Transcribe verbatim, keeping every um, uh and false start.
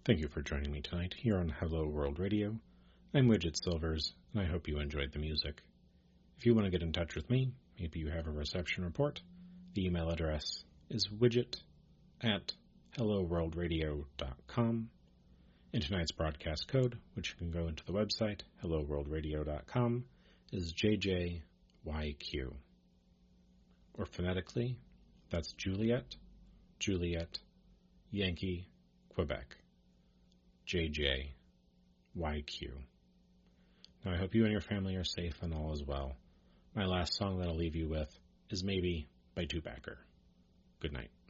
Thank you for joining me tonight here on Hello World Radio. I'm Widget Silvers, and I hope you enjoyed the music. If you want to get in touch with me, maybe you have a reception report, the email address is widget at helloworldradio dot com. And tonight's broadcast code, which you can go into the website, hello world radio dot com, is J J Y Q. Or phonetically, that's Juliet, Juliet, Yankee, Quebec. J J Y Q. Now I hope you and your family are safe and all is well. My last song that I'll leave you with is Maybe by Tupac. Good night.